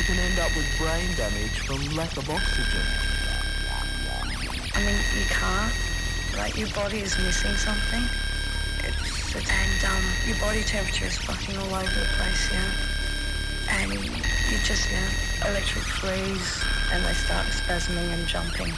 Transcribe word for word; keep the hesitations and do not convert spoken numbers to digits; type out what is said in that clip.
can end up with brain damage from lack of oxygen. I mean, you can't. Like, your body is missing something. It's, it's and um, your body temperature is fucking all over the place, yeah. And you just, yeah, electric freeze, and they start spasming and jumping.